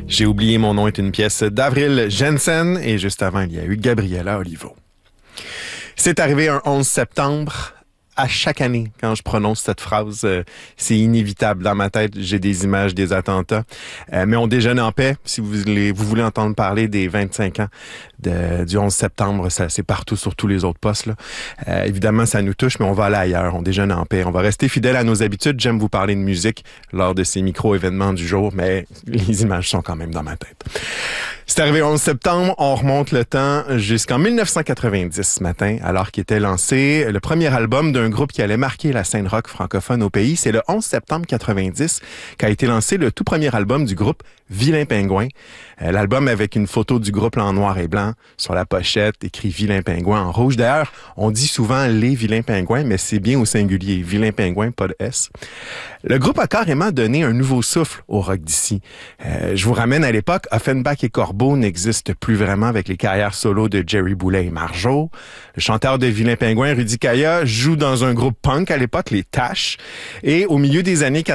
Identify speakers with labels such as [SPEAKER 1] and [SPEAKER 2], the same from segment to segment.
[SPEAKER 1] J'ai oublié mon nom est une pièce d'Avril Jensen et juste avant, il y a eu Gabriela Olivo. C'est arrivé un 11 septembre. À chaque année, quand je prononce cette phrase, c'est inévitable. Dans ma tête, j'ai des images des attentats. Mais on déjeune en paix. Si vous voulez entendre parler des 25 ans du 11 septembre, c'est partout sur tous les autres postes, là. Évidemment, ça nous touche, mais on va aller ailleurs. On déjeune en paix. On va rester fidèle à nos habitudes. J'aime vous parler de musique lors de ces micro-événements du jour, mais les images sont quand même dans ma tête. C'est arrivé le 11 septembre, on remonte le temps jusqu'en 1990 ce matin, alors qu'était lancé le premier album d'un groupe qui allait marquer la scène rock francophone au pays. C'est le 11 septembre 90 qu'a été lancé le tout premier album du groupe Vilain Pingouin. L'album avec une photo du groupe en noir et blanc. Sur la pochette, écrit Vilain Pingouin en rouge. D'ailleurs, on dit souvent les Vilains Pingouins, mais c'est bien au singulier. Vilain Pingouin, pas de S. Le groupe a carrément donné un nouveau souffle au rock d'ici. Je vous ramène à l'époque, Offenbach et Corbeau n'existent plus vraiment avec les carrières solo de Jerry Boulet et Marjo. Le chanteur de Vilain Pingouin, Rudy Kaya, joue dans un groupe punk à l'époque, les Tash. Et au milieu des années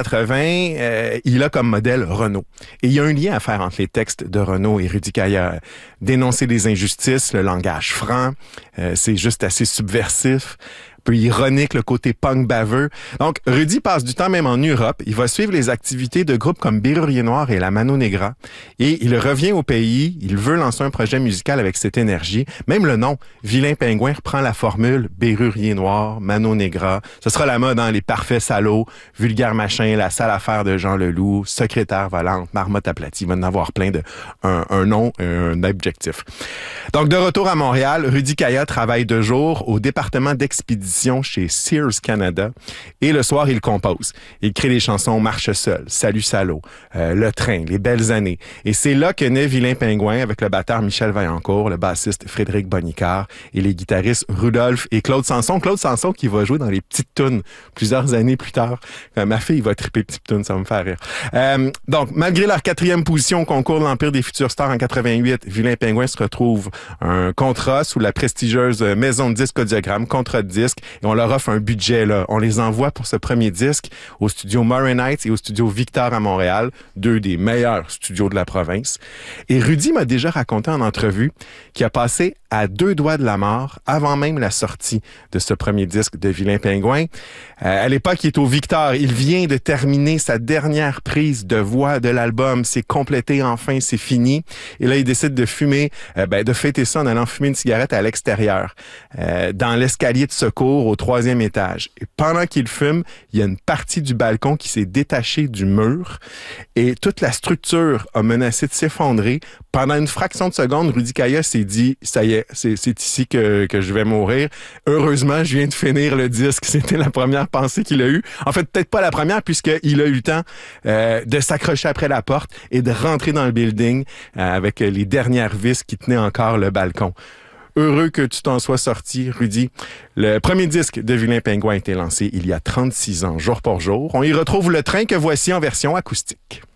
[SPEAKER 1] 80, il a comme modèle Renaud. Et il y a un lien à faire entre les textes de Renaud et Rudy Kaya. Dénoncer des injustices, le langage franc, c'est juste assez subversif. Un peu ironique, le côté punk baveux. Donc, Rudy passe du temps même en Europe. Il va suivre les activités de groupes comme Bérurier Noir et la Mano Negra. Et il revient au pays. Il veut lancer un projet musical avec cette énergie. Même le nom, Vilain Pingouin, reprend la formule Bérurier Noir, Mano Negra. Ce sera la mode, hein, les parfaits salauds, vulgaires machins, la sale affaire de Jean Leloup, secrétaire volante, marmotte aplatie. Il va en avoir plein de un nom, un objectif. Donc, de retour à Montréal, Rudy Kaya travaille de jour au département d'expédition chez Sears Canada et le soir, il compose. Il crée des chansons Marche seul, Salut salaud, Le train, Les belles années. Et c'est là que naît Vilain Pingouin avec le batteur Michel Vaillancourt, le bassiste Frédéric Bonicard et les guitaristes Rudolph et Claude Sanson. Claude Sanson qui va jouer dans les petites tounes plusieurs années plus tard. Ma fille va triper petites tounes, ça va me faire rire. Donc, malgré leur 4e position au concours de l'Empire des futurs stars en 88, Vilain Pingouin se retrouve un contrat sous la prestigieuse maison de disques Audiogramme, contrat de disque. Et on leur offre un budget, là. On les envoie pour ce premier disque au studio Murray Nights et au studio Victor à Montréal, 2 des meilleurs studios de la province. Et Rudy m'a déjà raconté en entrevue qu'il a passé à 2 doigts de la mort avant même la sortie de ce premier disque de Vilain Pingouin. À l'époque, il est au Victor. Il vient de terminer sa dernière prise de voix de l'album. C'est complété, enfin, c'est fini. Et là, il décide de fumer, de fêter ça en allant fumer une cigarette à l'extérieur, dans l'escalier de secours au 3e étage. Et pendant qu'il fume, il y a une partie du balcon qui s'est détachée du mur et toute la structure a menacé de s'effondrer. Pendant une fraction de seconde, Rudy Kaya s'est dit, ça y est, c'est ici que je vais mourir. Heureusement, je viens de finir le disque. C'était la première pensée qu'il a eue. En fait, peut-être pas la première puisqu'il a eu le temps de s'accrocher après la porte et de rentrer dans le building avec les dernières vis qui tenaient encore le balcon. Heureux que tu t'en sois sorti, Rudy. Le premier disque de Vilain Pingouin a été lancé il y a 36 ans, jour pour jour. On y retrouve Le train que voici en version acoustique.